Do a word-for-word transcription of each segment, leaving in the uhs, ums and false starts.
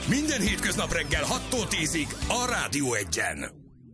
Minden hétköznap reggel hattól tízig a Rádió Egyen.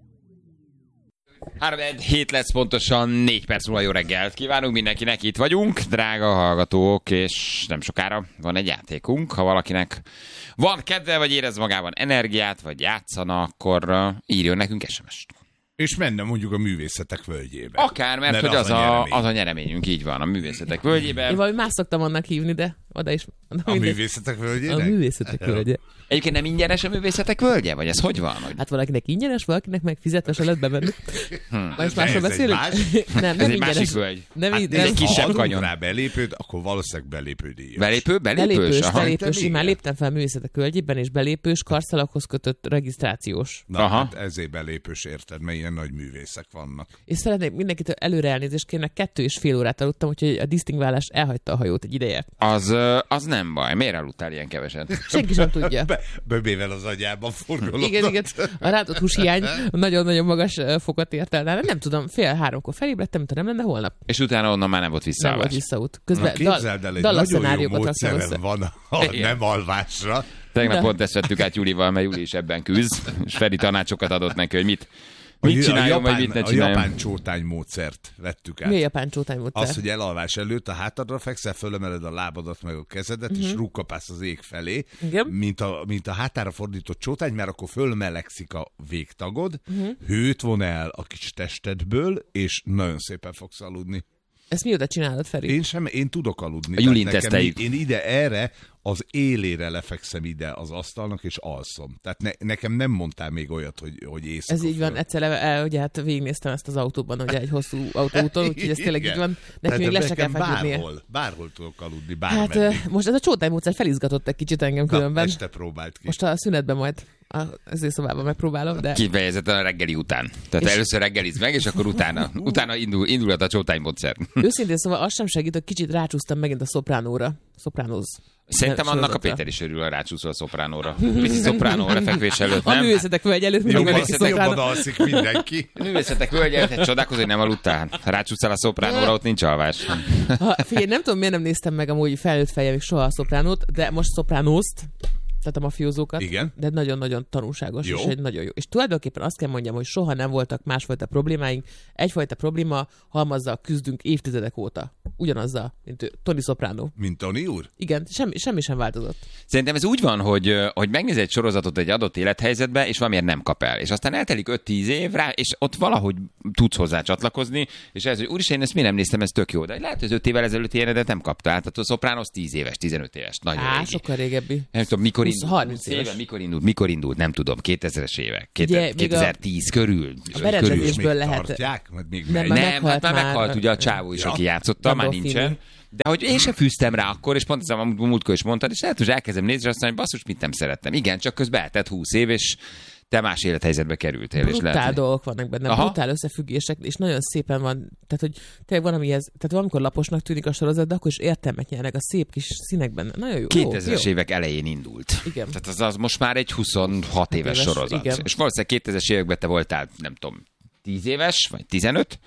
három hét lesz pontosan, négy perc múlva jó reggelt kívánunk mindenkinek, itt vagyunk, drága hallgatók, és nem sokára van egy játékunk. Ha valakinek van kedve, vagy érez magában energiát, vagy játszana, akkor írjon nekünk es em es-t. És menne mondjuk a művészetek völgyébe. Akár, mert, mert hogy az, az, a, az a nyereményünk, így van, a művészetek völgyébe. Én valami más szoktam annak hívni, de oda is. A mindegy. Művészetek völgyének? A művészetek völgye. Egyébként nem ingyenes a művészetek völgye? Vagy ez hogy van? Hogy... Hát valakinek ingyenes, valakinek meg fizetve se lehet bemenni. Hmm. Most másról beszélünk? Más? nem, nem ez egy ingyenes. másik völgy. Nem, hát, nem, ez egy kisebb ha kanyon. rá belépőd, akkor valószínűleg belépő díjas. Belépő? Belépős? Belépős, Aha. belépős. Én már léptem fel művészetek völgyében, és belépős, karszalaghoz kötött regisztrációs. Na, Aha. hát ezért belépős, érted, mert ilyen nagy művészek vannak. És szeretnék mindenkitől előre elnézést kérni, kettő és fél órát aludtam, úgyhogy a disztingválás elhagyta a hajót egy ideje. Az, az nem baj. Miért aludtál ilyen keveset? Senki sem tudja. Be, böbével az agyában forgolódott. Igen, igen. A rántott húshiány nagyon-nagyon magas fokot ért el. Nem, nem tudom, fél háromkor felébredtem, mint ha nem lenne holnap. És utána onnan már nem volt Nem visszaállás. volt visszaút. Közben Na, képzeld el, egy dal- nagyon jó raktam össze. módszerem van a nem alvásra. Tegnap De. pont ezt vettük át Júlival, mert Júli is ebben küzd, és Feri tanácsokat adott neki, hogy mit, mit a csináljon, japán, vagy mit ne a csináljon. japán csótány módszert vettük át. Mi a japán csótány módszer? Az, hogy elalvás előtt a hátadra fekszel, fölemeled a lábadat meg a kezedet, uh-huh. és rúgkapálsz az ég felé, Igen. mint a, mint a hátára fordított csótány, mert akkor fölmelegszik a végtagod, uh-huh. hőt von el a kis testedből, és nagyon szépen fogsz aludni. Ezt mióta csinálod, Feri? Én sem, én tudok aludni. A Julin Tehát nekem teszteljük. Én ide erre, az élére lefekszem ide az asztalnak, és alszom. Tehát ne, nekem nem mondtál még olyat, hogy, hogy éjszaka. Ez így van, föl. egyszer el, ugye hát végignéztem ezt az autóban, ugye egy hosszú autóúton, úgyhogy ez tényleg így van. Neki még le se kell feküdnie. Bárhol, bárhol tudok aludni, Hát bármeddig. most ez a csótány módszer felizgatott egy kicsit engem Na, különben. este próbált ki. Most a szünetben majd az szobában megpróbálom, de... Kifejezetten a reggeli után. Tehát És- először reggeliz meg, és akkor utána, utána indul, indulhat a csótánymódszer. Őszintén szóval az sem segít, hogy kicsit rácsúsztam megint a szopránóra. Szopránóz. Szerintem Ne- annak a sorozatra. Péter is örül, a rácsúszol a szopránóra. Pici szopránó lefekvés előtt, A nem? művészetek völgy előtt mindig Jobban, van egy művészetek- jobban szopránó. alszik mindenki. A művészetek völgye, hát csodálkozol, hogy nem aludtál. Ha rácsúszol a szopránóra, ott nincs alvás. Ha, figyelj, nem tudom, miért nem néztem meg amúgy felnőtt fejjel még soha a szopránót, de most szopránózt, tehát a mafiózókat, Igen. de nagyon-nagyon tanulságos, Jó. és egy nagyon jó. És tulajdonképpen azt kell mondjam, hogy soha nem voltak másfajta problémáink. Egyfajta probléma halmazzal küzdünk évtizedek óta. Ugyanazzal, mint ő, Tony Soprano. Mint Tony úr? Igen, semmi, semmi sem változott. Szerintem ez úgy van, hogy, hogy megnéz egy sorozatot egy adott élethelyzetbe, és valamiért nem kap el. És aztán eltelik öt-tíz év rá, és ott valahogy tudsz hozzá csatlakozni, és ez, hogy úristen, én ezt mi nem néztem, ez tök jó. De lehet, hogy az öt évvel ezelőtt ilyenedet nem kaptál. Tehát a Sopranos tíz éves, tizenöt éves, nagyon Á, régi. sokkal régebbi. Nem tudom, mikor húsz, indult. harminc húsz éve, éves. mikor indult, mikor indult, nem tudom, kétezres évek, Ugye, még a- kétezer-tíz körül. a körül. berendezés- És még Ből lehet- tartják? Mert még Nem, megy. már Nem, meghalt hát már már. meghalt ugye a csávó is, Ja. aki játszotta, már Gandolfini. nincsen. De hogy én sem fűztem rá akkor, és pont ez a múltkor is mondtad, és lehet, hogy elkezdem nézni, és azt mondom, hogy basszus, mit nem szerettem. Igen, csak közben eltett húsz év, és te más élethelyzetbe kerültél. És Brutál lehet, dolgok vannak benne, Aha. brutál összefüggések, és nagyon szépen van, tehát hogy tényleg van, amihez, tehát valamikor laposnak tűnik a sorozat, de akkor is értelmet nyernek a szép kis színekben. Nagyon jó. kétezres jó. évek elején indult. Igen. Tehát az, az most már egy huszonhat éves éves, sorozat. igen. És valószínűleg kétezres években te voltál, nem tudom, tíz éves, vagy tizenöt?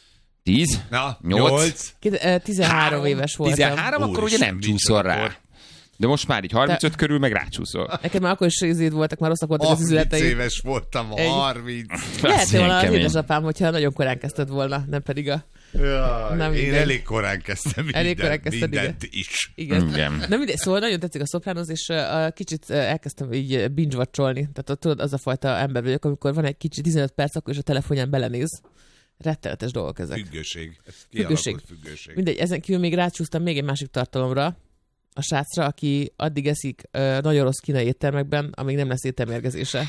tíz? Na, nyolc? nyolc. Két- eh, tizenhárom éves voltam. tizenhárom, akkor ugye nem Úristen, csúszol mit rá. akkor? De most már így harmincöt körül meg rácsúszol. Nekem már akkor is izéd voltak, már rosszak voltak az harminc üzleteim. éves voltam, Egy- harminc. Lehet, Az hogy ilyen volna az kemény. édesapám, hogyha nagyon korán kezdted volna, nem pedig a... Jaj, Nem én mindegy. elég korán kezdtem minden, Elég korán kezdted, mindent is. Igen. Igen. Na mindegy, szóval nagyon tetszik a Sopranos, és uh, kicsit uh, elkezdtem így binge-watcholni. Tehát ott, tudod, az a fajta ember vagyok, amikor van egy kicsit tizenöt perc, akkor is a telefonján belenéz. Rettenetes dolgok ezek. Függőség. Ez Függőség. kialakult függőség. Mindegy, ezen kívül még rácsúsztam még egy másik tartalomra, a srácra, aki addig eszik uh, nagyon rossz kínai éttermekben, amíg nem lesz éttermérgezése.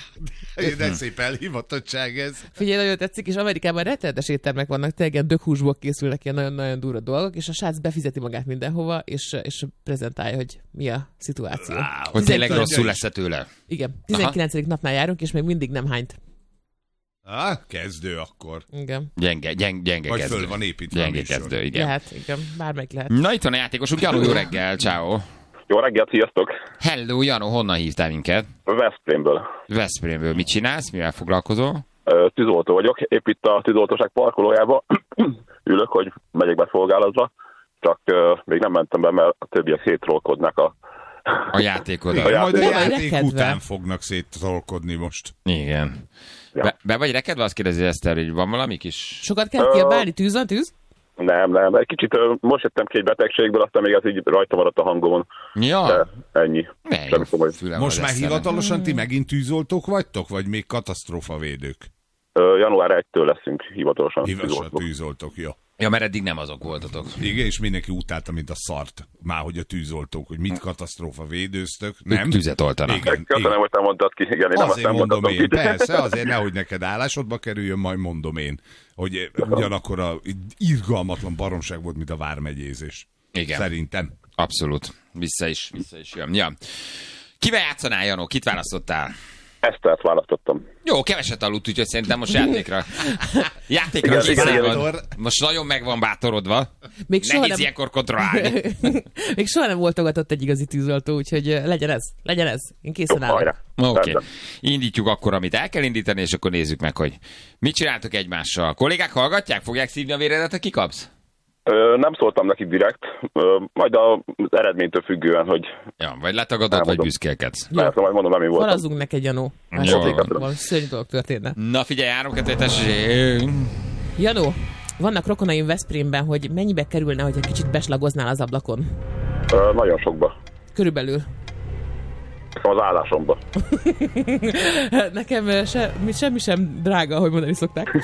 De szép elhivatottság ez. Figyelj, nagyon tetszik, és Amerikában rettenetes éttermek vannak, tényleg ilyen dökhúsból készülnek ilyen nagyon-nagyon durva dolgok, és a srác befizeti magát mindenhova, és, és prezentálja, hogy mi a szituáció. Wow. Hogy tényleg tizenkilenc rosszul lesz tőle. Igen, tizenkilencedik napnál járunk, és még mindig nem hányt. Ah, kezdő akkor. Igen. Gyenge, gyenge, gyenge Vagy kezdő. föl van építve a Gyenge műsor. kezdő, igen. Lehet, igen, bármelyik lehet. Na, itt van a játékosunk, Janó, jó reggel, ciao. Jó reggelt, sziasztok! Hello, Janó, honnan hívtál minket? Veszprémből. Veszprémből. Mit csinálsz, mivel foglalkozol? Ö, Tűzoltó vagyok, épp itt a tűzoltóság parkolójába ülök, hogy megyek be szolgálatba, csak ö, még nem mentem be, mert a többiek szétrolkodnak a A játékod. A Majd a Be vagy játék rekedve. után fognak széttolkodni most. Igen. Ja. Be, be vagy rekedve, azt kérdezi Eszter, hogy van valami kis... Sokat kell kiabálni, tűz van, tűz? Nem, nem, egy kicsit ö, most jöttem ki egy betegségből, aztán még ez így rajta maradt a hangomon. Ja, De ennyi. ne, Semmi komoly. fülem Most az már Eszternek. hivatalosan ti megint tűzoltók vagytok, vagy még katasztrófavédők? Ö, január elsejétől leszünk hivatalosan. Hivatalosan tűzoltók. tűzoltók, jó. Ja, mert eddig nem azok voltatok. Igen, és mindenki utálta, mint a szart. Már hogy a tűzoltók, hogy mit katasztrófa védőztök. Nem? Ők tüzet oltanak. Igen, Köszönöm, igen. hogy te mondtad ki. Igen, én nem azt Azért nem mondom mondhatom én, ki. persze, azért nehogy neked állásodba kerüljön, majd mondom én, hogy ugyanakkor a irgalmatlan baromság volt, mint a vármegyézés. Igen. Szerintem. Abszolút. Vissza is, vissza is jön. Ja. Kivel játszanál, Janó? Kit választottál? Esztert választottam. Jó, keveset aludt, úgyhogy szerintem most játékra. Játékra Igen, készen igen, van. igen. Most nagyon meg van bátorodva. Még soha Nehéz nem... ilyenkor kontrollálni. Még soha nem voltogatott egy igazi tűzoltó, úgyhogy ö, legyen ez, legyen ez. Én készen Jó, állok. hajrá. Oké. Okay. Rendben. Indítjuk akkor, amit el kell indítani, és akkor nézzük meg, hogy mit csináltok egymással. A kollégák hallgatják? Fogják szívni a véredet, ha kikapsz? Ö, nem szóltam nekik direkt, ö, majd az eredménytől függően, hogy Ja, vagy letagadod, vagy Elmondom. büszkélkedsz. Jó. mert majd mondom, nem én voltam. Falazzunk neked, Janó. Jó. Van szörnyű dolog történne. Na figyelj, három, kettő, tessék. Janó, vannak rokonaim Veszprémben, hogy mennyibe kerülne, hogyha kicsit beslagoznál az ablakon? Ö, nagyon sokba. Körülbelül. Az állásomba. Nekem ö, se, mi- semmi sem drága, ahogy mondani szokták.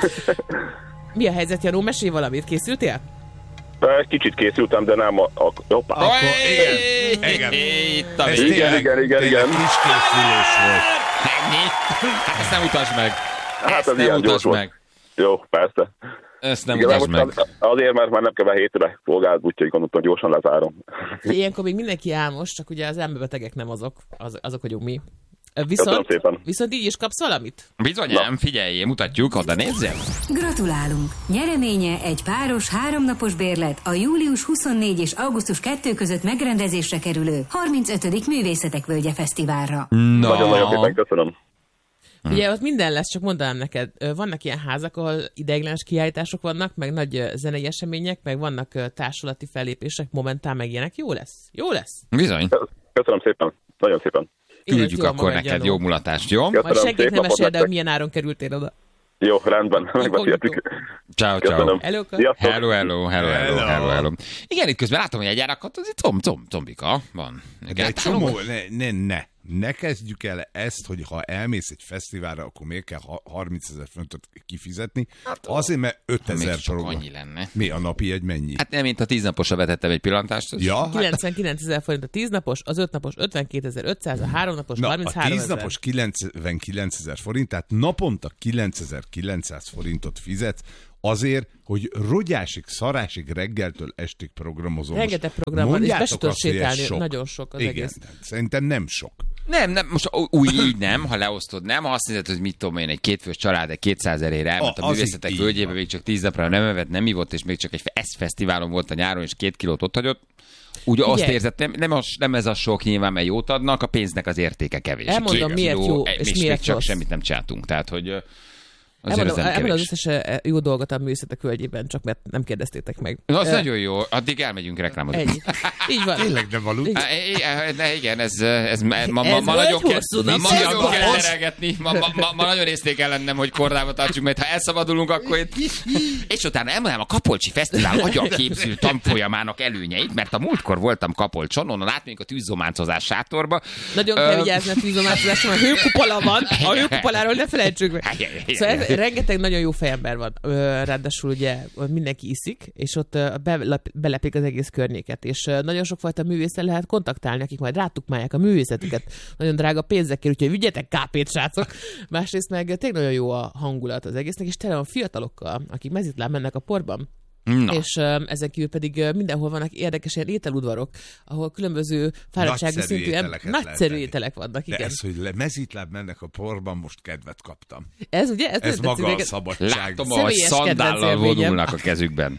Mi a helyzet, Janó? Mesélj valamit. Készültél? Egy kicsit készültem, de nem a... a hoppá. Akkor igen, igen. Itt a Ez vége. Igen, igen, igen, tényleg igen. kis készülés volt. Ennyi. Hát ezt nem utasd meg. Hát Ezt ez nem ilyen gyors utasd volt. meg. Jó, persze. Ezt nem Igen, utasd most meg. az- azért, mert már nem kell hétre szolgált, úgyhogy gondoltam, gyorsan lezárom. Ilyenkor még mindenki álmos, csak ugye az elmebetegek nem azok, az, azok vagyunk mi. Ö, Köszönöm Viszont, szépen. viszont így is kapsz valamit? Bizonyám, figyelj, mutatjuk, oda nézzem. Gratulálunk! Nyereménye egy páros háromnapos bérlet a július huszonnégy és augusztus kettő között megrendezésre kerülő harmincötödik Művészetek Völgye Fesztiválra. Nagyon-nagyon szépen köszönöm. Hm. Ugye ott minden lesz, csak mondanám neked, ö, vannak ilyen házak, ahol ideiglenes kiállítások vannak, meg nagy ö, zenei események, meg vannak ö, társulati fellépések, momentán meg ilyenek. Jó lesz, jó lesz. Bizony. Köszönöm szépen. Nagyon szépen. Küldjük Élet jól akkor magad, neked Janó. jó mulatást, jó? Majd Köszönöm, senkinek szép nem napot meséld el, nektek. milyen áron kerültél oda. Jó, rendben. Megbeszéltük. Ciao, ciao. Köszönöm. Hello, Sziasztok. Hello, hello, hello, hello, Hello. hello, hello. Igen, itt közben látom, hogy egy árakat, az itt zomb, zomb, zombika van. De egy csomó, ne, ne, ne. Ne kezdjük el ezt, hogy ha elmész egy fesztiválra, akkor miért kell harmincezer fontot kifizetni? Azért, mert ötezer Még csak program. annyi lenne. Mi a napi egy mennyi? Hát nem, mint a tíznaposra vetettem egy pillantást. az- Ja, hát, kilencvenkilencezer forint a tíz napos, az öt napos ötvenkétezer-ötszáz, a három napos na, a harminchárom tíz ezer. napos kilencvenkilencezer forint, tehát naponta kilencezer-kilencszáz forintot fizetsz azért, hogy rogyásig, szarásig reggeltől estig programozom. Rengeteg Most program van, és be mondjátok se tudod azt, hogy ez sétálni, sok. nagyon sok az Igen, egész. szerintem nem sok. Nem, nem, most új így nem, ha leosztod, nem. Ha azt nézed, hogy mit tudom én, egy kétfős család, egy kétszázerére elment A- a az művészetek így völgyébe, van. még csak tíz napra nem evett, nem ivott, és még csak egy ez fesztiválon volt a nyáron, és két kilót ott hagyott. Úgy azt Figyelj. érzed, nem, nem, az, nem ez a sok nyilván, mert jót adnak, a pénznek az értéke kevés. Elmondom, Két miért kiló, jó, e- és még miért csak rossz. semmit nem csináltunk. Tehát, hogy ö, azért Elmondom, ez nem elmondom az kevés. összes eh, jó dolgot a művészetek völgyében, csak mert nem kérdeztétek meg. Az Eh, nagyon jó, addig elmegyünk reklámozni. Ennyi. Így van. Tényleg nem való. Há, i- i- igen, ez, ez, ma, ma, Ez ma volt nagyon kell, hosszú ma, nap, ma ez nagyon volt. kell terelgetni, ma, ma, ma, ma nagyon észték ellennem, hogy kordába tartsunk, mert ha elszabadulunk, akkor itt... És utána elmondanám a Kapolcsi Fesztivál agyaképző tanfolyamának előnyeit, mert a múltkor voltam Kapolcson, onnan átmegyünk a tűzzománcozás sátorba. Nagyon kell Ö, vigyázni a tűzomátozásra, mert hőkupola van, a hőkupoláról ne felejtsük meg. Szóval ez, rengeteg nagyon jó fejember van. Ö, ráadásul ugye mindenki iszik, és ott ö, belep, belepik az egész környéket, és ö, nagyon sokfajta művésszel lehet kontaktálni, akik majd rátukmálják a művészetüket. Nagyon drága pénzekkel, úgyhogy vigyetek kápét, srácok. Másrészt meg tényleg nagyon jó a hangulat az egésznek, és tele van fiatalokkal, akik mezitláb mennek a porban. Na. És uh, ezen kívül pedig uh, mindenhol vannak érdekes ilyen ételudvarok, ahol különböző fáradtságú Nagyszerű szintű em- ételeket lehet nagyszerű enni. ételek vannak, De igen. ez, hogy le, mezitláb mennek a porban, most kedvet kaptam. Ez ugye? Ez, Ez nem tetszik maga a neked? szabadság. Látom, ahogy Személyes szandállal kedvencélményem. vonulnak a kezükben.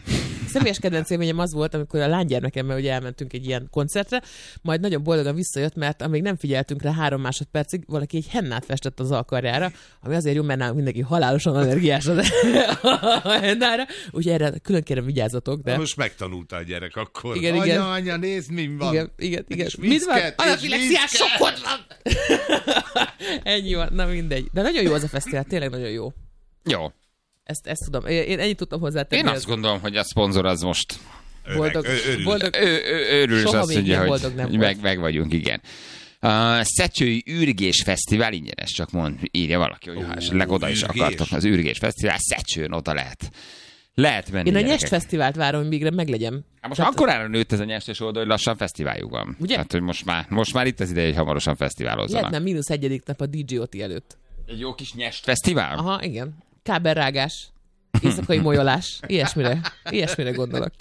személyes kedvenc élményem az volt, amikor a lánygyermekemmel ugye elmentünk egy ilyen koncertre, majd nagyon boldogan visszajött, mert amíg nem figyeltünk rá három másodpercig, valaki egy hennát festett az alkarjára, ami azért jó, mert nálunk mindenki halálosan allergiás a hennára, úgyhogy erre külön kérem vigyázzatok. De... Most megtanulta a gyerek akkor. Igen, anya, igen. anya, nézd, mi van. Igen, igen, igen. És Mit van? viszket, és Anafilexiás viszket. sokkod van! Ennyi van, na mindegy. De nagyon jó az a fesztivál, tényleg nagyon jó. Jó. Ezt, ezt tudom. Én ennyit tudtam hozzátenni. Én azt gondolom, hogy a szponzor az most boldog, Öreg, ő- örül. boldog, ő, ő, őrül, és Soha azt még mondja, ilyen hogy boldog nem meg, volt. meg vagyunk, igen. A Szecsői Ürgés Fesztivál ingyenes, csak mond, írja valaki, hogy ha esetleg oda is Ürgés. akartok. Az Ürgés Fesztivál Szecsőn oda lehet. Lehet menni. Én a gyerekek. Nyest Fesztivált várom, hogy végre meglegyen. Hát most akkorára nőtt ez a nyestes oldal, hogy lassan fesztiváljuk van. Ugye? Hát, hogy most már, most már itt az ideje, hogy hamarosan fesztiválozzanak. Lehetne mínusz egyedik nap a dé jé Oti előtt. Egy jó kis nyest fesztivál? Aha, igen. Kábelrágás, éjszakai molyolás, ilyesmire, ilyesmire gondolok.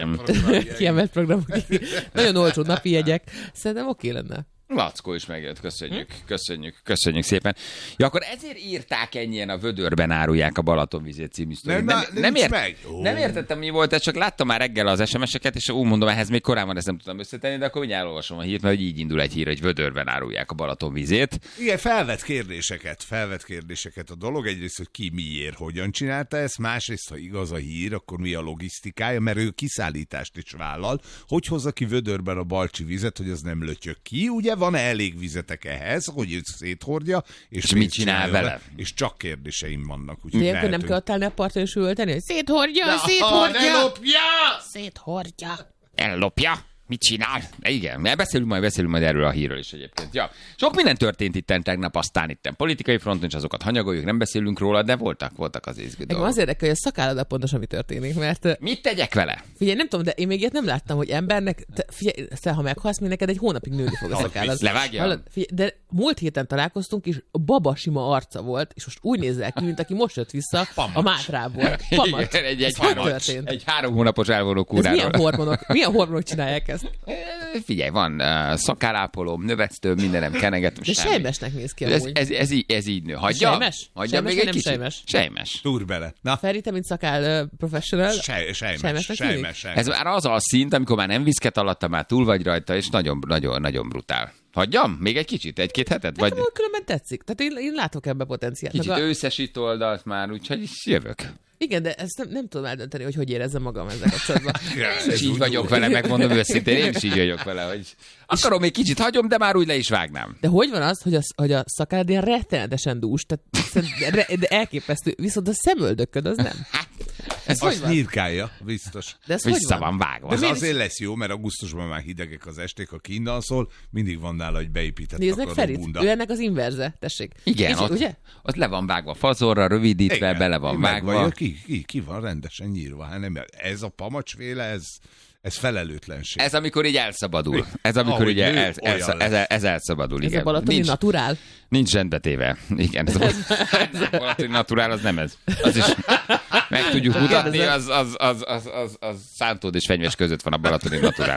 Kiemelt programok. Nagyon olcsó napi jegyek. Szerintem oké lenne. Lackó is megjött, köszönjük, köszönjük, köszönjük szépen. Ja, akkor ezért írták ennyien a Vödörben árulják a Balatonvizét című sztorit. Nem, Nem, nem, nem, nincs ért, meg. Ó. nem értettem, mi volt ez, csak láttam már reggel az es em es-eket, és úgy mondom, ehhez még korábban ezt nem tudtam összetenni, de akkor mindjárt elolvasom a hírt, mert hogy így indul egy hír, hogy Vödörben árulják a Balatonvizét. Igen, felvet kérdéseket, felvet kérdéseket a dolog. Egyrészt, hogy ki miért, hogyan csinálta ezt, másrészt, ha igaz a hír, akkor mi a logisztikája, mert ő kiszállítást is vállal. Hogy hozza ki Vödörben a balcsi vizet, hogy az nem lötyög ki? Ugye van elég vizetek ehhez, hogy őt széthordja, és, És mit csinál vele? És csak kérdéseim vannak. De Úgyhogy ilyenkor nem mehetünk. kell ott állni a parton és üvölteni, hogy széthordja, Ha, széthordja, ne lopja! széthordja. Ellopja? Mit csinál? De igen, mert beszélünk majd, beszélünk majd erről a hírről is egyébként. Ja. Sok minden történt itten tegnap, aztán itten politikai fronton, és azokat hanyagoljuk, nem beszélünk róla, de voltak, voltak az izgő Engem dolgok. az érdekel, hogy a szakállada pontosan mi történik, mert ö, Mit tegyek vele? figyelj, nem tudom, de én még ilyet nem láttam, hogy embernek, te, figyelj, te, ha meghalsz, még neked egy hónapig nőni fog a szakállad. Levágja? Hallod? Figyelj, de múlt héten találkoztunk, és a baba sima arca volt, és most úgy nézel ki, mint aki most jött vissza a Mátrából. Pamacs. Igen, egy, egy, Ez hogy három, történt? egy három hónapos elvonó Ez milyen kúráról. hormonok? Milyen hormonok csinálják ezt? Figyelj, van uh, szakálápolóm, növesztőm, mindenem kenegetem. De semmi. sejmesnek néz ki Ez, amúgy. ez, ez, így, ez így nő. Hagyja? Sejmes? Hagyja Sejmes még vagy egy nem kicsit? sejmes? Sejmes. Túr bele. Na, Feri, te mint szakál uh, professional. sej, sejmes, Sejmesnek sejmes, tűnik? sejmes. Ez már az a szint, amikor már nem viszket alatta, már túl vagy rajta, és nagyon, nagyon, nagyon brutál. Hagyjam? Még egy kicsit? Egy-két hetet? Vagy Nekem különben tetszik. Tehát én, én látok ebbe potenciált. kicsit Meg a- őszesít oldalt már, úgyhogy is jövök. Igen, de ezt nem, nem tudom eldönteni, hogy hogy érezzem magam ezzel kapcsolatban. Én is így vagyok vele, megmondom őszintén, én is így vagyok vele, hogy akarom még kicsit hagyom, de már úgy le is vágnám. De hogy van az, hogy a, hogy a szakád ilyen rettenetesen dús, tehát szerintem re- de elképesztő, viszont a szemöldököd az nem. Ez hogy Azt van? nyírkálja, biztos. De ez hogy Vissza van? van vágva. Az miért azért lesz jó, mert augusztusban már hidegek az esték, ha kinnal szól, mindig van nála egy beépített Nézd meg takaró Ferit, bunda. ő ennek az inverze, tessék. Igen, És, ott, ugye? ott le van vágva fazorra, rövidítve, Igen, bele van meg vágva. vagy, Ki, ki, ki van rendesen nyírva? Hát nem, ez a pamacsféle, ez, ez felelőtlenség. Ez amikor így elszabadul. Ez amikor Ahogy így nő, el, olyan ez, lesz. ez, ez elszabadul, Ez igen. a balatoni nincs, naturál. nincs rendbetéve. Igen, ez a, ez a balatoni naturál, az nem ez. Az is meg tudjuk mutatni, az, az, az, az, az, az Szántód és Fenyves között van a balatoni naturál.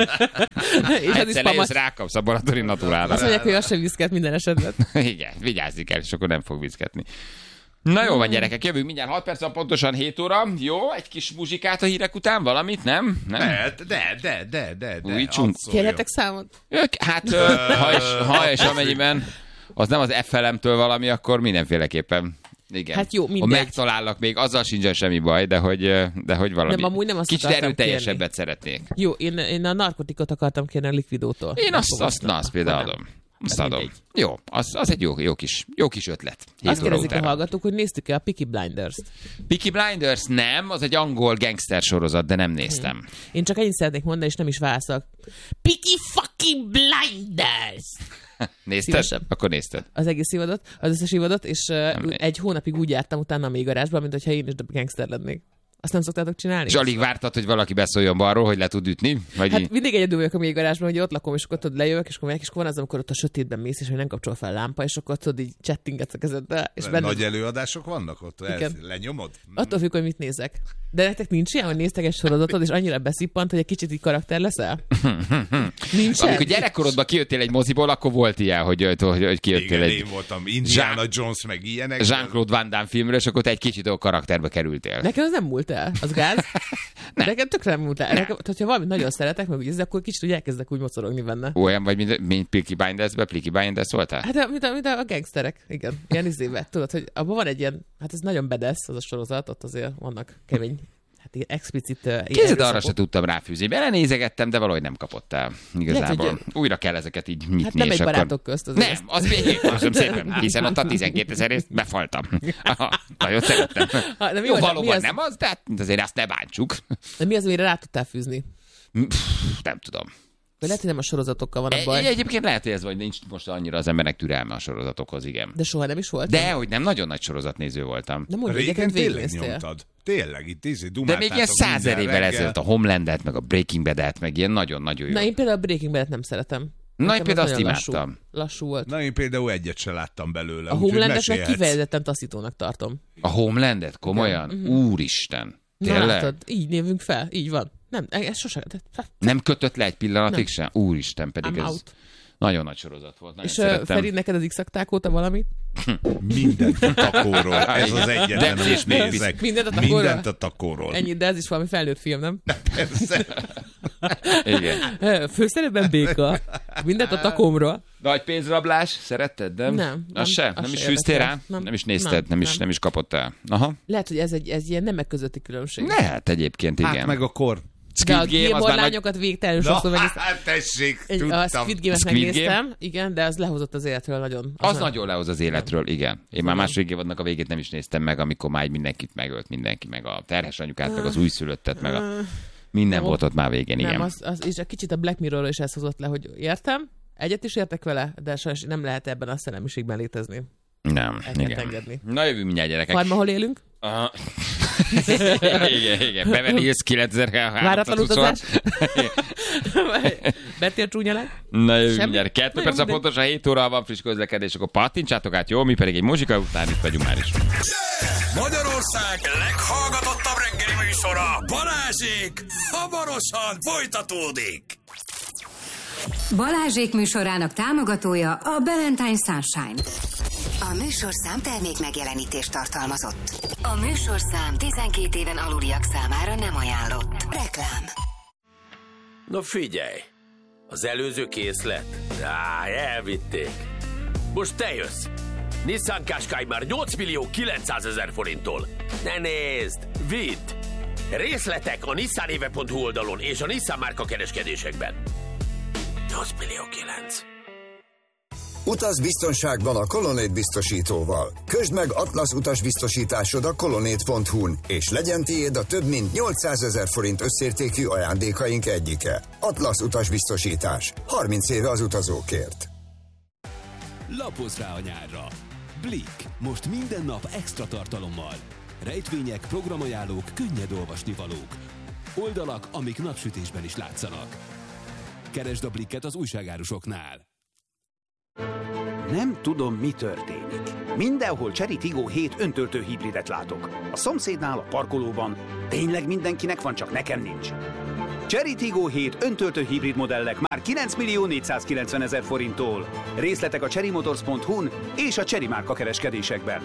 És az is Egyszer pamacs. lejössz, rákapsz a balatoni naturálra. Azt mondják, hogy az sem viszket minden esetben. Igen, vigyázzni kell, és akkor nem fog viszketni. Na jó van, gyerekek, jövünk mindjárt hat perc, van pontosan hét óra. Jó, egy kis muzsikát a hírek után, valamit, nem? nem? De, de, de, de, de, de. Újítsunk. hadd szóljon. Kérhetek számot? Ők, hát, ö, ha, és, ha és amennyiben az nem az ef el em-től valami, akkor mindenféleképpen. Igen. Hát jó, ha mindegy. megtalállak még, azzal sincsen semmi baj, de hogy, de hogy valami. Nem, amúgy nem azt kicsit akartam erőteljesebbet szeretnék. Jó, én, én a narkotikot akartam kérni a Liquidótól. Én azt, azt, na, azt például Nem. adom. Azt Hát adom. mindegy. Jó, az, az egy jó, jó, kis, jó kis ötlet. Hét Azt óra kérdezik a után. hallgatók, hogy néztük-e a Peaky Blinders-t. Peaky Blinders nem, az egy angol gangster sorozat, de nem néztem. Hmm. Én csak ennyit szeretnék mondani, és nem is válaszolok. Peaky fucking Blinders! Nézted? Szívesebb. Akkor nézted. Az egész évadot, az összes évadot, és uh, Nem. egy hónapig úgy jártam utána a még garázsban, mint hogyha én is gangster lennék. Azt nem szoktátok csinálni? És alig vártad, hogy valaki beszóljon balról, hogy le tud ütni? Vagy Hát így? mindig egyedül vagyok a még garázsban, hogy ott lakom, és akkor tudod, lejövök, és akkor megyek, és akkor van az, amikor ott a sötétben mész, és hogy nem kapcsol fel a lámpa, és akkor tudod, így chattingetsz a kezeddel, és benne... Nagy előadások vannak ott? Ez, Igen. lenyomod? Attól függ, hogy mit nézek. De nektek nincs ilyen, hogy néztek egy sorozatot, és annyira beszippant, hogy egy kicsit így karakter leszel? Nincs. Amikor gyerekkorodban kijöttél egy moziból, akkor volt ilyen, hogy, hogy, hogy, hogy kijöttél Igen, egy én voltam Indiana Jones, meg ilyenek. Jean-Claude Van Damme filmről, és akkor te egy kicsit a karakterbe kerültél. Nekem az nem múlt el. Az gáz? Nem. Nekem tökre nem múlt el. Nekem, hogyha valamit nagyon szeretek, meg úgy, akkor kicsit úgy elkezdek úgy mocorogni benne. Olyan vagy, mint, mint Peaky Blinders-be, Peaky Blinders voltál? Hát, mint a, mint a gangsterek, igen. Ilyen izébe. Tudod, hogy abban van egy ilyen, hát ez nagyon bedesz, az a sorozat, ott azért vannak kemény, hát ilyen explicit... Képzeld, arra se tudtam ráfűzni. Belenézegettem, de valahogy nem kapott el. Igazából. Lehet, hogy... Újra kell ezeket így nyitni. Hát nem egy akkor... barátok közt. Az nem, ezt... az még, köszönöm szépen, hiszen ott a tizenkétezer részt befaltam. Aha, nagyon szerettem. Ha, de mi Jó, valóban az... nem az, de azért azt ne bántsuk. De mi az, amire rá tudtál fűzni? Pff, nem tudom. De lehet, hogy nem a sorozatokkal van a baj. Egy, egyébként lehet, hogy ez vagy nincs most annyira az embernek türelme a sorozatokhoz, igen. De soha nem is volt? De, hogy nem, nagyon nagy sorozatnéző voltam. De mondj, régen tényleg nyomtad. Tényleg, itt ízi, de még ilyen százer évvel ezelőtt a Homelandet, meg a Breaking Bad-et, meg ilyen nagyon-nagyon jó. Na én például a Breaking Bad-et nem szeretem. Na én például azt imádtam. Lassú, lassú volt. Na én például egyet se láttam belőle. A Homelandet meg kifejezetten taszítónak tartom. A Homelandet? Komolyan? Uh-huh. Úristen. Tényleg? Na látod, így névünk fel, így van. Nem, ez sosem. Nem kötött le egy pillanatig sem? Úristen, pedig I'm ez out. Nagyon nagy sorozat volt. Nagyon és szerettem. Feri, neked az X-akták óta valami? Mindent a takóról. Ez az egyetlen, amit nézek. Mindent a takóról? Mindent a takóról. Ennyi, de ez is valami felnőtt film, nem? Persze. Igen. Főszerepben béka. Mindent a takómról. Nagy pénzrablás, szeretted, nem? Nem. Az se? Nem is fűztél rá? Nem. nem is nézted? Nem, nem, is, nem is kapott el? Aha. Lehet, hogy ez egy ez ilyen nemek közötti különbség. Lehet egyébként, igen. Hát meg a kor. De a Gilmore lányokat végtelenül sokszor megnéztem. Hát tessék, tudtam. A Squid Game-et megnéztem, Game? Igen, de az lehozott az életről nagyon. Az, az nagyon lehoz az életről, igen. Én már második évadnak a végét nem is néztem meg, amikor már mindenkit megölt mindenki, meg a terhes anyukát, meg az újszülöttet, meg a... Minden nem, volt ott már végén, igen. Nem, az, az, és egy kicsit a Black Mirrorról is ezt hozott le, hogy értem, egyet is értek vele, de sajnos nem lehet ebben a szellemiségben létezni. Nem, el igen. Engedni. Na jövünk mindjárt, gyerekek. Farma, hol élünk? Aha. igen, igen. Beverly Hills kilencezer-háromszázhúsz. Váratlan utazás? Betér csúnyalány? Na jövünk mindjárt. Kettő perc a pontos, a hét óra van friss közlekedés, akkor pattintsátok át, jó? Mi pedig egy muzsika után itt vagyunk már is. Magyarország leghallgatottabb reggeli műsora, Balázsék, hamarosan folytatódik. Balázsék műsorának támogatója a Valentine Sunshine. A műsorszám termék megjelenítést tartalmazott. A műsorszám tizenkét éven aluliak számára nem ajánlott. Reklám. Na figyelj, az előző készlet? Á, elvitték. Most te jössz. Nissan Qashqai már nyolc millió kilencszázezer forinttól. Ne nézd, vidd! Részletek a nissanéve pont hu oldalon és a Nissan márka kereskedésekben. nyolc millió kilenc. Utaz biztonságban a Colonnade biztosítóval. Közd meg Atlasz utasbiztosításod a colonnade pont hu-n, és legyen tiéd a több mint nyolcszázezer forint összértékű ajándékaink egyike. Atlasz utasbiztosítás. harminc éve az utazókért. Lapozz rá a nyárra! Blick. Most minden nap extra tartalommal. Rejtvények, programajánlók, könnyed olvasnivalók. Oldalak, amik napsütésben is látszanak. Keresd a Blicket az újságárusoknál. Nem tudom, mi történik. Mindenhol Chery Tiggo hét öntöltő hibridet látok. A szomszédnál, a parkolóban. Tényleg mindenkinek van, csak nekem nincs. Chery Tiggo hét öntöltő hibrid modellek már kilenc millió négyszázkilencvenezer forinttól. Részletek a chery motors pont hu-n és a Chery márka kereskedésekben.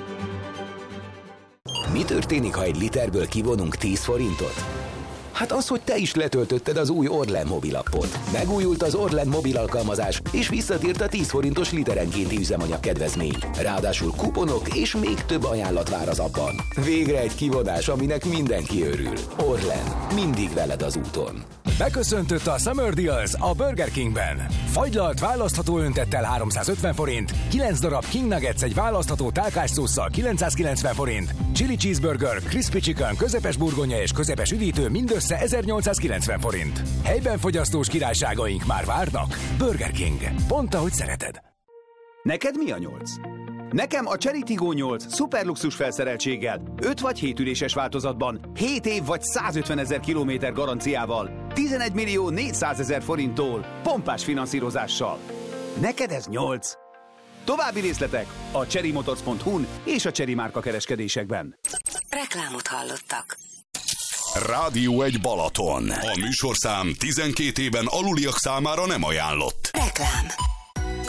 Mi történik, ha egy literből kivonunk tíz forintot? Hát az, hogy te is letöltötted az új Orlen mobilappot. Megújult az Orlen mobil alkalmazás, és visszatért a tíz forintos literenkénti üzemanyag kedvezmény. Ráadásul kuponok és még több ajánlat vár az appban. Végre egy kivonás, aminek mindenki örül. Orlen, mindig veled az úton. Beköszöntött a Summer Deals a Burger Kingben. Fagylalt választható öntettel háromszázötven forint, kilenc darab King Nuggets egy választható tálkás szósszal kilencszázkilencven forint, Chili Cheeseburger, Crispy Chicken, közepes burgonya és közepes üdítő mindössze ezernyolcszázkilencven forint. Helyben fogyasztós királyságaink már várnak. Burger King. Pont ahogy szereted. Neked mi a nyolc? Nekem a Chery Tiggo nyolc szuperluxus felszereltséggel, öt vagy hét üléses változatban, hét év vagy százötvenezer kilométer garanciával, tizenegy millió négyszázezer forinttól, pompás finanszírozással. Neked ez nyolc. További részletek a chery motors pont hu-n és a Chery márka kereskedésekben. Reklámot hallottak. Rádió egy Balaton. A műsorszám tizenkét éven aluliak számára nem ajánlott. Reklám.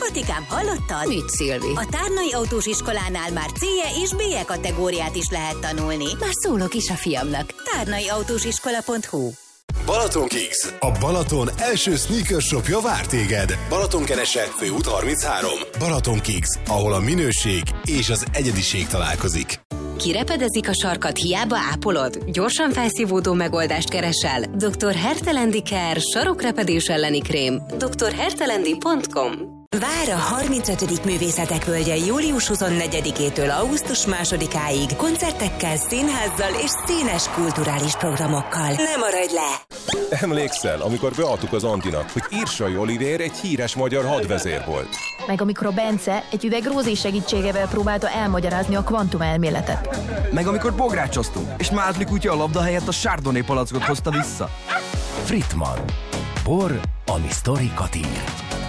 Katikám, hallottad? Mit, Szilvi? A Tárnai Autós Iskolánál már C-je és B-je kategóriát is lehet tanulni. Már szólok is a fiamnak. tárnai autós iskola pont hu. Balaton Kicks, a Balaton első sneaker shopja vár téged. Balatonkerese, főút harminchárom. Balaton Kicks, ahol a minőség és az egyediség találkozik. Kirepedezik a sarkat, hiába ápolod? Gyorsan felszívódó megoldást keresel? doktor Hertelendi Care sarokrepedés elleni krém. doktor hertelendi pont com. Vár a harmincötödik Művészetek Völgye július huszonnegyedikétől augusztus másodikáig koncertekkel, színházzal és színes kulturális programokkal. Ne maradj le! Emlékszel, amikor beadtuk az Antinak, hogy Irsai Olivér egy híres magyar hadvezér volt? Meg amikor a Bence egy üveg rózé segítségével próbálta elmagyarázni a kvantumelméletet. Meg amikor bográcsoztunk, és Mázli kutya a labda helyett a Chardonnay palackot hozta vissza. Frittman. Bor, ami sztori katír.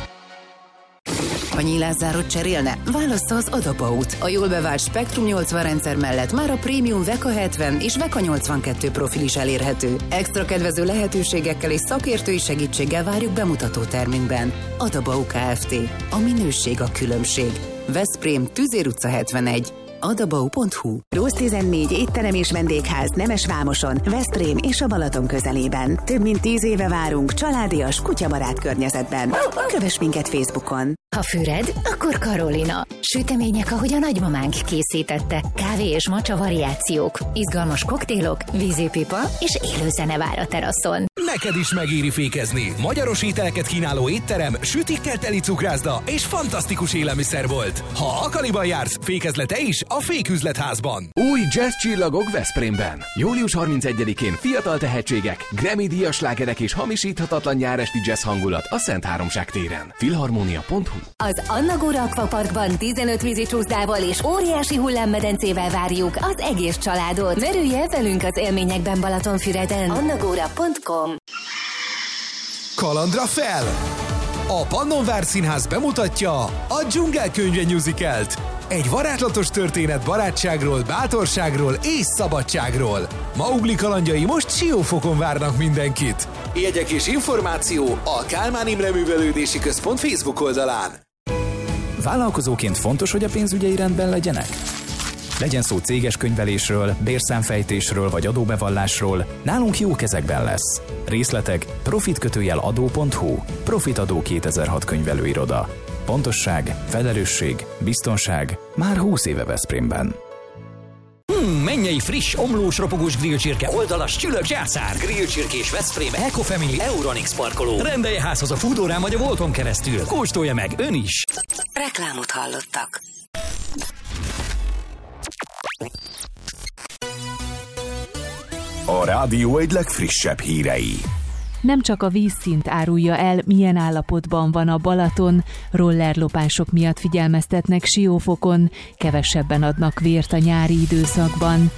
Ha nyílászárót cserélne, válassza az Adabaut. A jól bevált Spektrum nyolcvan rendszer mellett már a Premium Veka hetven és Veka nyolcvankettő profil is elérhető. Extra kedvező lehetőségekkel és szakértői segítséggel várjuk bemutató termünkben. Adabau Kft. A minőség a különbség. Veszprém, Tüzér utca hetvenegy. adabau pont hu. Róz tizennégy étterem és vendégház Nemesvámoson, Veszprém és a Balaton közelében. Több mint tíz éve várunk családias, kutyabarát környezetben. Kövess minket Facebookon. Ha füred, akkor Karolina. Sütemények, ahogy a nagymamánk készítette. Kávé és macsa variációk, izgalmas koktélok, vízipipa és élő zene vár a teraszon. Neked is megéri fékezni. Magyaros ételeket kínáló étterem, sütikkel teli cukrászda és fantasztikus élelmiszerbolt. Ha Akaliban jársz, fékezle te is a Féküzletházban. Új jazz csillagok Veszprémben. július harmincegyedikén fiatal tehetségek, Grammy-díjas slágerek és hamisíthatatlan nyáresti jazz hangulat a Szent Háromság téren. filharmonia pont hu. Az Annagóra Akvaparkban tizenöt vízicsúszdával és óriási hullámmedencével várjuk az egész családot. Merülj el velünk az élményekben Balatonfüreden. annagóra pont com. Kalandra fel! A Pannonvár Színház bemutatja a Dzsungelkönyve musicalt. Egy varázslatos történet barátságról, bátorságról és szabadságról. Maugli kalandjai most Siófokon várnak mindenkit. Jegyek és információ a Kálmán Imre Művelődési Központ Facebook oldalán. Vállalkozóként fontos, hogy a pénzügyei rendben legyenek? Legyen szó céges könyvelésről, bérszámfejtésről vagy adóbevallásról, nálunk jó kezekben lesz. Részletek profitkötőjel adó pont hu. Profitadó kétezer-hat könyvelőiroda. Pontosság, felelősség, biztonság már húsz éve Veszprémben. Hmm, mennyei friss, omlós, ropogós grillcsirke, oldalas, csülök, zsászár. Grillcsirkés Veszprém, Ecofamily, Euronix parkoló. Rendelje házhoz a Foodórán vagy a Volton keresztül. Kóstolja meg ön is. Reklámot hallottak. A rádió egy legfrissebb hírei. Nem csak a vízszint árulja el, milyen állapotban van a Balaton, rollerlopások miatt figyelmeztetnek Siófokon, kevesebben adnak vért a nyári időszakban.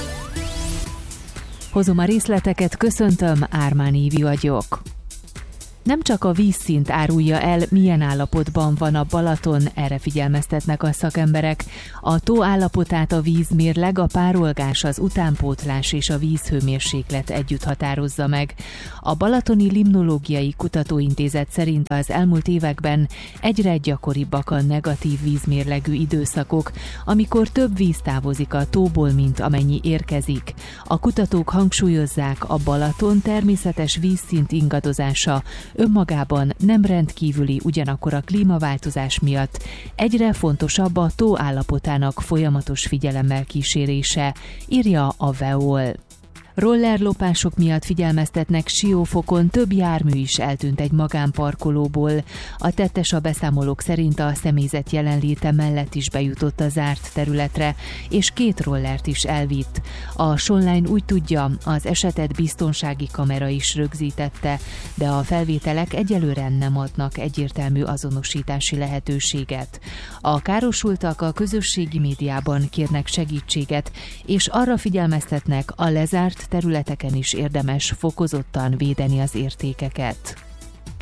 Hozom a részleteket, köszöntöm, Ármán Ívi vagyok. Nem csak a vízszint árulja el, milyen állapotban van a Balaton, erre figyelmeztetnek a szakemberek. A tó állapotát a vízmérleg, a párolgás, az utánpótlás és a vízhőmérséklet együtt határozza meg. A Balatoni Limnológiai Kutatóintézet szerint az elmúlt években egyre gyakoribbak a negatív vízmérlegű időszakok, amikor több víz távozik a tóból, mint amennyi érkezik. A kutatók hangsúlyozzák, a Balaton természetes vízszint ingadozása önmagában nem rendkívüli, ugyanakkor a klímaváltozás miatt egyre fontosabb a tó állapotának folyamatos figyelemmel kísérése, írja a vé e o el. Rollerlopások miatt figyelmeztetnek Siófokon, több jármű is eltűnt egy magánparkolóból. A tettes a beszámolók szerint a személyzet jelenléte mellett is bejutott a zárt területre, és két rollert is elvitt. A Sonline úgy tudja, az esetet biztonsági kamera is rögzítette, de a felvételek egyelőre nem adnak egyértelmű azonosítási lehetőséget. A károsultak a közösségi médiában kérnek segítséget, és arra figyelmeztetnek, a lezárt területeken is érdemes fokozottan védeni az értékeket.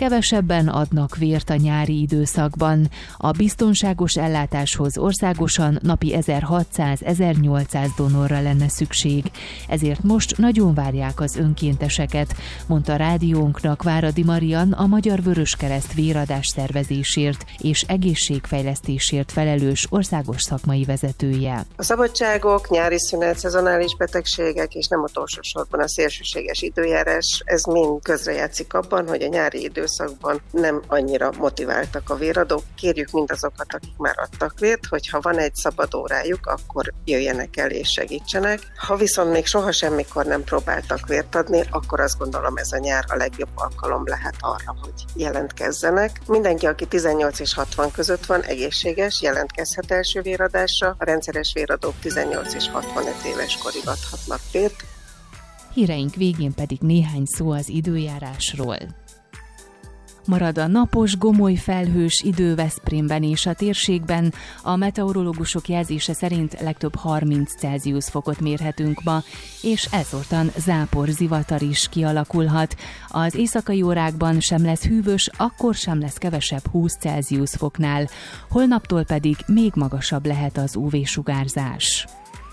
kevesebben adnak vért a nyári időszakban. A biztonságos ellátáshoz országosan napi ezerhatszáz-ezernyolcszáz donorra lenne szükség. Ezért most nagyon várják az önkénteseket, mondta rádiónknak Váradi Marian, a Magyar Vöröskereszt véradás szervezésért és egészségfejlesztésért felelős országos szakmai vezetője. A szabadságok, nyári szünet, szezonális betegségek és nem utolsó sorban a szélsőséges időjárás, ez mind közrejátszik abban, hogy a nyári időszakban nem annyira motiváltak a véradók. Kérjük mindazokat, akik már adtak vért, hogy ha van egy szabad órájuk, akkor jöjjenek el és segítsenek. Ha viszont még soha semmikor nem próbáltak vért adni, akkor azt gondolom, ez a nyár a legjobb alkalom lehet arra, hogy jelentkezzenek. Mindenki, aki tizennyolc és hatvan között van, egészséges, jelentkezhet első véradásra. A rendszeres véradók tizennyolc és hatvanöt éves korig adhatnak vért. Híreink végén pedig néhány szó az időjárásról. Marad a napos, gomoly felhős idő Veszprémben és a térségben. A meteorológusok jelzése szerint legtöbb harminc Celsius fokot mérhetünk ma, és elszórtan zápor, zivatar is kialakulhat. Az éjszakai órákban sem lesz hűvös, akkor sem lesz kevesebb húsz Celsius foknál. Holnaptól pedig még magasabb lehet az ú vé-sugárzás.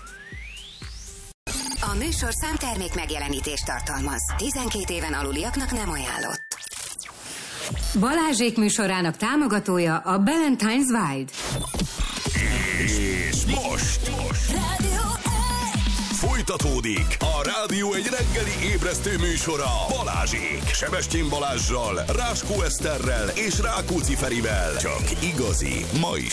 A műsorszám termék megjelenítést tartalmaz. tizenkét éven aluliaknak nem ajánlott. Balázsék műsorának támogatója a Ballantine's Wild. És most, most. Folytatódik a Rádió egy reggeli ébresztő műsora Balázsék. Sebestyén Balázssal, Ráskó Eszterrel és Rákóczi Ferivel. Csak igazi, ma is